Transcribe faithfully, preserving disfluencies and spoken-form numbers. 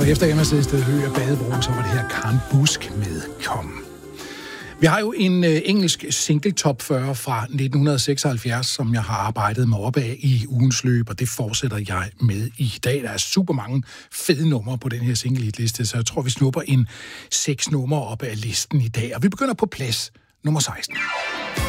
Og efter Emma Sæsted Høgh og Badebro, så var det her Karen Busk med Kom. Vi har jo en øh, engelsk single top fyrre fra nitten seksoghalvfjerds, som jeg har arbejdet med op af i ugens løb, og det fortsætter jeg med i dag. Der er super mange fede numre på den her single hitliste, så jeg tror, vi snupper en seks numre op af listen i dag. Og vi begynder på plads nummer seksten.